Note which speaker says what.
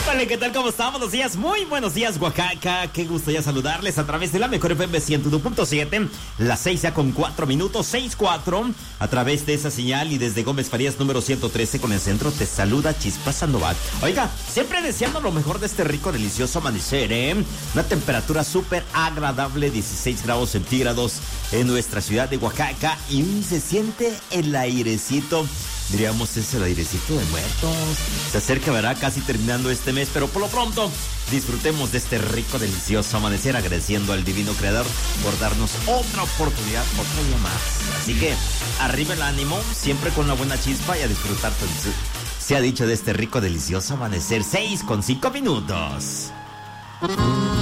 Speaker 1: Hola, ¿qué tal? ¿Cómo están? Buenos días, muy buenos días, Oaxaca. Qué gusto ya saludarles a través de la mejor FM 101.7, las 6 ya con 4 minutos, 6:04, a través de esa señal y desde Gómez Farías número 113 con el centro te saluda Chispa Sandoval. Oiga, siempre deseando lo mejor de este rico, delicioso amanecer, ¿eh? Una temperatura súper agradable, 16 grados centígrados en nuestra ciudad de Oaxaca y se siente el airecito. Diríamos, es el airecito de muertos. Se acerca, ¿verdad? Casi terminando este mes, pero por lo pronto disfrutemos de este rico, delicioso amanecer, agradeciendo al divino creador por darnos otra oportunidad, otro día más. Así que arriba el ánimo, siempre con la buena chispa y a disfrutar. Se ha dicho de este rico, delicioso amanecer. 6:05 minutos.